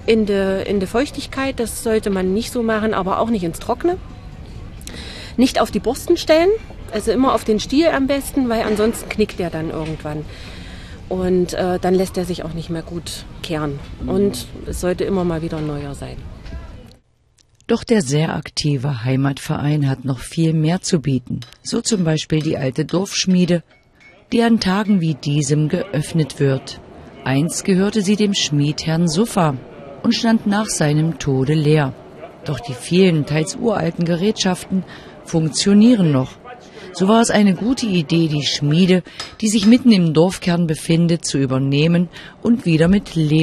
in der Feuchtigkeit, das sollte man nicht so machen, aber auch nicht ins Trockene. Nicht auf die Borsten stellen, also immer auf den Stiel am besten, weil ansonsten knickt der dann irgendwann. Und dann lässt er sich auch nicht mehr gut kehren. Und es sollte immer mal wieder ein neuer sein. Doch der sehr aktive Heimatverein hat noch viel mehr zu bieten. So zum Beispiel die alte Dorfschmiede, die an Tagen wie diesem geöffnet wird. Einst gehörte sie dem Schmied Herrn Suffer und stand nach seinem Tode leer. Doch die vielen, teils uralten Gerätschaften funktionieren noch. So war es eine gute Idee, die Schmiede, die sich mitten im Dorfkern befindet, zu übernehmen und wieder mit Leben